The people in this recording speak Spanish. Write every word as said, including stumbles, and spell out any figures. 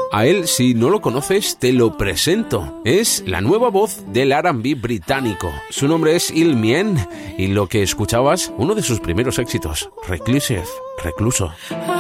A él, si no lo conoces, te lo presento. Es la nueva voz del R and B británico. Su nombre es Il Mien y lo que escuchabas, uno de sus primeros éxitos, Reclusive, Recluso.